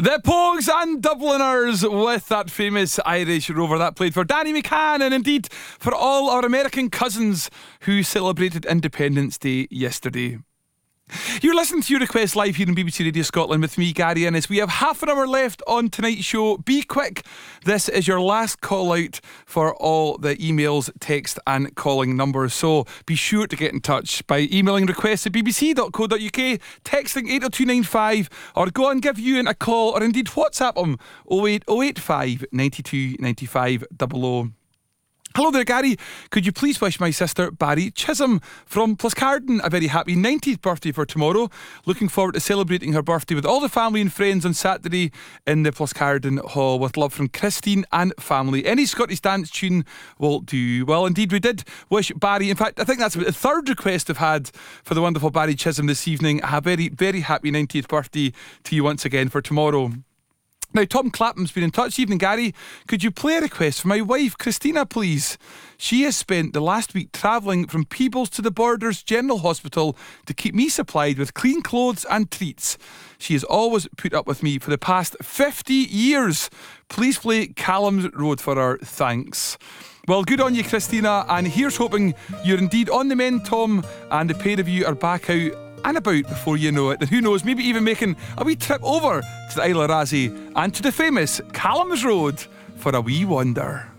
The Pogues and Dubliners with that famous Irish rover that played for Danny McCann, and indeed for all our American cousins who celebrated Independence Day yesterday. You're listening to Your Request live here on BBC Radio Scotland with me, Gary Innes. We have half an hour left on tonight's show. Be quick. This is your last call out for all the emails, text and calling numbers. So be sure to get in touch by emailing requests at bbc.co.uk, texting 80295, or go and give Ewan a call, or indeed WhatsApp him 08085 92 95 00. Hello there, Gary. Could you please wish my sister Barry Chisholm from Pluscarden a very happy 90th birthday for tomorrow? Looking forward to celebrating her birthday with all the family and friends on Saturday in the Pluscarden Hall. With love from Christine and family. Any Scottish dance tune will do. Well, indeed, we did wish Barry, in fact, I think that's about the third request I've had for the wonderful Barry Chisholm this evening. A very, very happy 90th birthday to you once again for tomorrow. Now, Tom Clapham's been in touch. Evening, Gary. Could you play a request for my wife, Christina, please? She has spent the last week travelling from Peebles to the Borders General Hospital to keep me supplied with clean clothes and treats. She has always put up with me for the past 50 years. Please play Callum's Road for her. Thanks. Well, good on you, Christina, and here's hoping you're indeed on the mend, Tom, and the pair of you are back out and about before you know it, and who knows, maybe even making a wee trip over to the Isle of Rasay and to the famous Callum's Road for a wee wander.